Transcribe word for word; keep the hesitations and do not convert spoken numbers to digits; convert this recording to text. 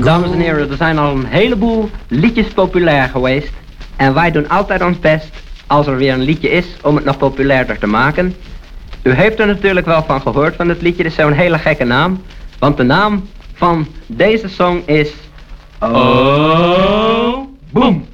Dames en heren, er zijn al een heleboel liedjes populair geweest. En wij doen altijd ons best, als er weer een liedje is, om het nog populairder te maken. U heeft er natuurlijk wel van gehoord van het liedje, het is zo'n hele gekke naam. Want de naam van deze song is... Oh, boom!